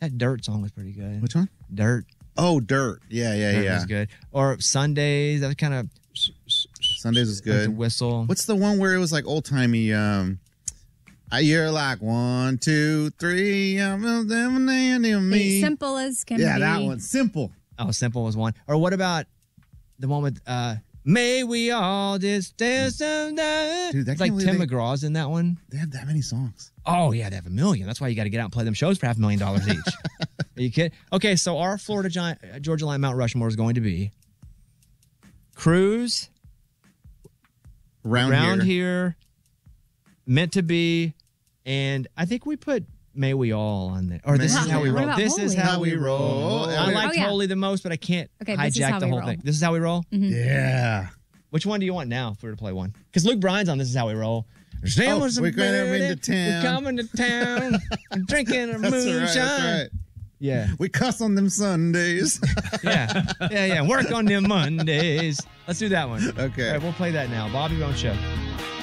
That Dirt song was pretty good. Which one? Dirt. Oh, Dirt. Yeah. Dirt was good. Or Sundays. That was kind of... Sundays was good. The whistle. What's the one where it was like old timey? You're like 1, 2, 3. Me. Simple as can be. Yeah, that one. Simple. Oh, Simple was one. Or what about the one with May We All Just Dance? Dude, it's like Tim McGraw's in that one. They have that many songs. Oh, yeah, they have a million. That's why you got to get out and play them shows for $500,000 each. Are you kidding? Okay, so our Georgia Line Mount Rushmore is going to be Cruise, Round Here, Meant to Be, and I think we put May We All on there. Or This Is How We Roll. This Is How We Roll. I like Holy the most, but I can't hijack the whole thing. This Is How We Roll? Mm-hmm. Yeah. Which one do you want now if we were to play one? Because Luke Bryan's on This Is How We Roll. We're coming to town. We're coming to town and drinking our moonshine. That's right. Yeah. We cuss on them Sundays. Yeah. Work on them Mondays. Let's do that one. Okay. All right, we'll play that now. Bobby Bones Show.